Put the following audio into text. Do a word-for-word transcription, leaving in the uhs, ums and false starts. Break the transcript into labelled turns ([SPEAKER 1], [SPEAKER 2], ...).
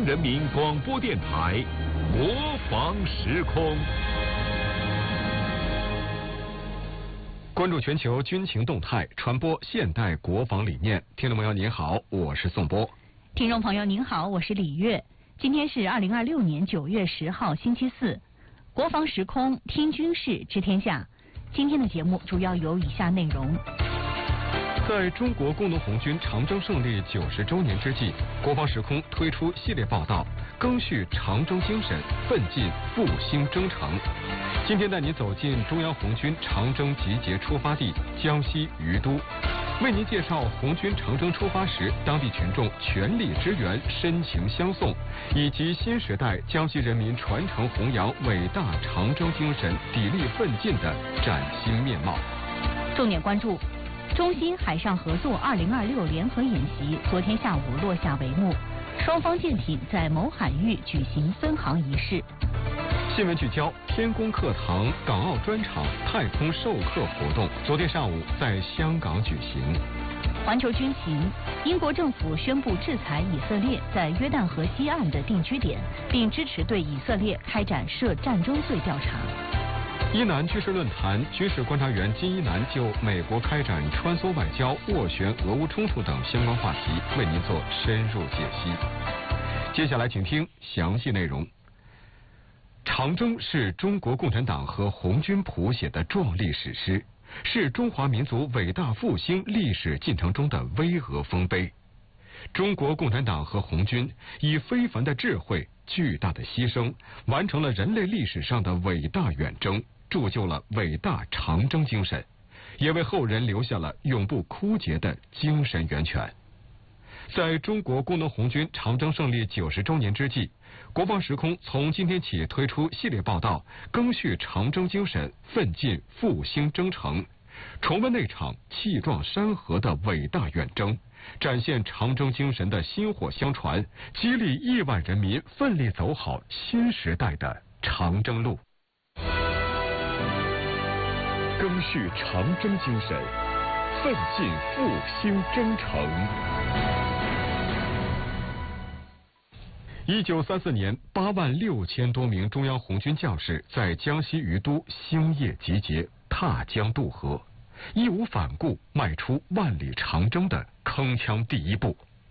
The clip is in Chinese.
[SPEAKER 1] 人民广播电台国防时空。关注全球军情动态，传播现代国防理念。听众朋友您好，我是宋波。
[SPEAKER 2] 听众朋友您好，我是李月。今天是二零二六年九月十号星期四，国防时空听军事知天下。今天的节目主要有以下内容。
[SPEAKER 1] 在中国工农红军长征胜利九十周年之际，国防时空推出系列报道，赓续长征精神，奋进复兴征程。今天带您走进中央红军长征集结出发地江西于都，为您介绍红军长征出发时当地群众全力支援、深情相送，以及新时代江西人民传承弘扬伟大长征精神、砥砺奋进的崭新面貌。
[SPEAKER 2] 重点关注。中新海上合作二零二六联合演习昨天下午落下帷幕，双方舰艇在某海域举行分航仪式。
[SPEAKER 1] 新闻聚焦：天宫课堂港澳专场太空授课活动昨天上午在香港举行。
[SPEAKER 2] 环球军情：英国政府宣布制裁以色列在约旦河西岸的定居点，并支持对以色列开展涉战争罪调查。
[SPEAKER 1] 伊南军事论坛，军事观察员金一南就美国开展穿梭外交、斡旋俄乌冲突等相关话题为您做深入解析。接下来请听详细内容。长征是中国共产党和红军谱写的壮丽史诗，是中华民族伟大复兴历史进程中的巍峨丰碑。中国共产党和红军以非凡的智慧、巨大的牺牲，完成了人类历史上的伟大远征，铸就了伟大长征精神，也为后人留下了永不枯竭的精神源泉。在中国工农红军长征胜利九十周年之际，国防时空从今天起推出系列报道，赓续长征精神，奋进复兴征程，重温那场气壮山河的伟大远征，展现长征精神的薪火相传，激励亿万人民奋力走好新时代的长征路。赓续长征精神，奋进复兴征程。一九三四年，八万六千多名中央红军将士在江西于都星夜集结，踏江渡河，义无反顾迈出万里长征的铿锵第一步。